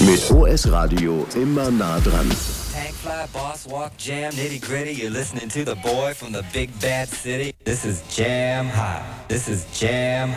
Mit OS Radio immer nah dran. Tank fly, boss walk, jam, nitty gritty. You're listening to the boy from the big bad city. This is Jam Hot. This is Jam